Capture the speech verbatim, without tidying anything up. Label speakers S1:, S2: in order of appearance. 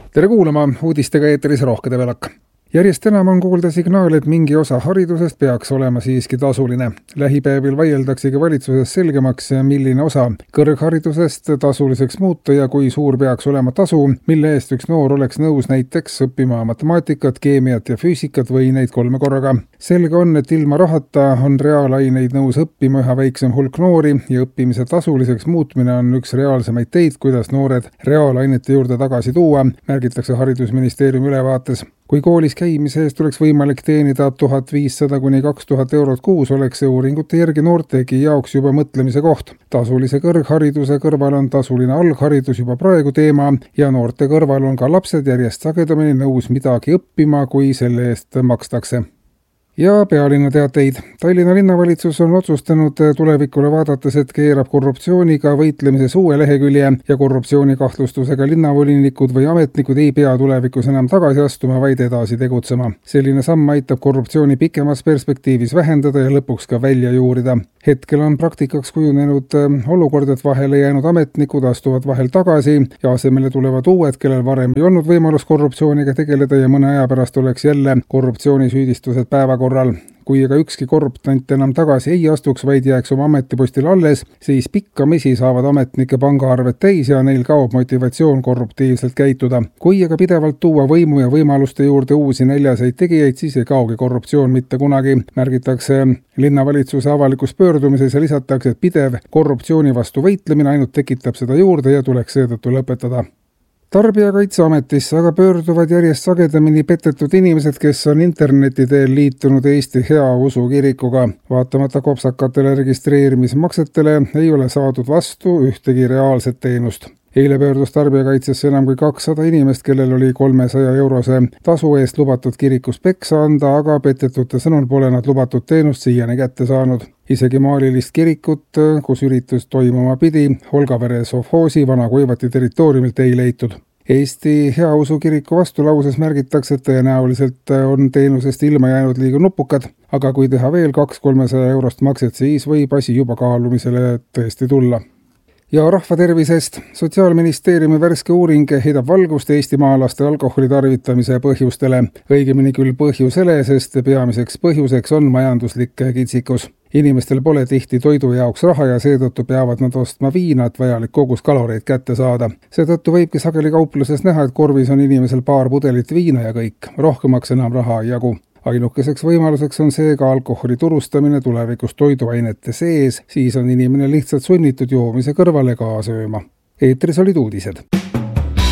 S1: Tere kuulama, uudistega eetris Rohke Develak. Järjest enam on kuulda signaal, et mingi osa haridusest peaks olema siiski tasuline. Lähipäevil vaieldaksegi valitsuses selgemaks, milline osa kõrgharidusest tasuliseks muuta ja kui suur peaks olema tasu, mille eest üks noor oleks nõus näiteks õppima matemaatikat, keemiat ja füüsikat või neid kolme korraga. Selge on, et ilma rahata on reaalaineid nõus õppima üha väiksem hulk noori ja õppimise tasuliseks muutmine on üks reaalsemaid teid, kuidas noored reaalainete juurde tagasi tuua, märgitakse haridusministeeriumi ülevaates. Kui koolis käimise eest oleks võimalik teenida tuhat viissada kuni kaks tuhat eurot kuus, oleks see uuringute järgi noortegi jaoks juba mõtlemise koht. Tasulise kõrghariduse kõrval on tasuline algharidus juba praegu teema ja noorte kõrval on ka lapsed järjest sagedamini nõus midagi õppima, kui selle eest makstakse. Ja pealinna teateid. Tallinna linnavalitsus on otsustanud tulevikule vaadates, et keerab korruptsiooniga võitlemises uue lehekülje ja korruptsioonikahtlustusega linnavolinikud või ametnikud ei pea tulevikus enam tagasi astuma, vaid edasi tegutsema. Selline samm aitab korruptsiooni pikemas perspektiivis vähendada ja lõpuks ka välja juurida. Hetkel on praktikaks kujunenud olukord, et vahele jäänud ametnikud astuvad vahel tagasi ja asemele tulevad uued, kellel varem ei olnud võimalus korruptsiooniga tegeleda ja mõne aja pärast oleks jälle korruptsioonisüüdistused päevakorral. Kui aga ükski korruptant enam tagasi ei astuks, vaid jääks oma ametipostil alles, siis pikkamisi saavad ametnike pangaarved täis ja neil kaob motivatsioon korruptiivselt käituda. Kui aga pidevalt tuua võimu ja võimaluste juurde uusi näljaseid tegijaid, siis ei kaogi korruptsioon mitte kunagi. Märgitakse linnavalitsuse avalikus pöördumises ja lisatakse, et pidev korruptsiooni vastu võitlemine ainult tekitab seda juurde ja tuleks seetõttu lõpetada. Tarbijakaitseametisse aga pöörduvad järjest sagedamini petetud inimesed, kes on interneti teel liitunud Eesti Heausu kirikuga. Vaatamata kopsakatele registreerimismaksetele ei ole saadud vastu ühtegi reaalset teenust. Eile pöördus tarbijakaitsesse enam kui kakssada inimest, kellel oli kolmesaja eurose tasu eest lubatud kirikus peksa anda, aga petetute sõnul pole nad lubatud teenust siiani kätte saanud. Isegi maalilist kirikut, kus üritus toimuma pidi, Holgavere sovhoosi vana Koivati territooriumilt ei leitud. Eesti Heausu kiriku vastulauses märgitakse, et tõenäoliselt on teenusest ilma jäänud liiga nupukad, aga kui teha veel kaks kolmesaja eurost makset, siis võib asi juba kaalumisele tõesti tulla. Ja rahva tervisest. Sotsiaalministeeriumi värske uuring heidab valgust eestimaalaste alkoholi tarvitamise põhjustele. Õigemini küll põhjusele, sest peamiseks põhjuseks on majanduslik kitsikus. Inimestel pole tihti toidu jaoks raha ja seetõttu peavad nad ostma viina, et vajalik kogus kaloreid kätte saada. Seetõttu võibki sageli kaupluses näha, et korvis on inimesel paar pudelit viina ja kõik. Rohkemaks enam raha ei jagu. Ainukeseks võimaluseks on seega alkoholi turustamine tulevikus toiduainete sees, siis on inimene lihtsalt sunnitud joomise kõrvale ka sööma. Eetris olid uudised.